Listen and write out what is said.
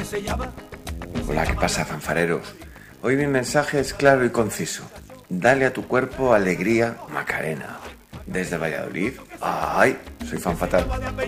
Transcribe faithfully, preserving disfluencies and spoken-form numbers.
Hola, ¿qué pasa, fanfareros? Hoy mi mensaje es claro y conciso. Dale a tu cuerpo alegría, Macarena. Desde Valladolid, ¡ay! Soy fan fatal.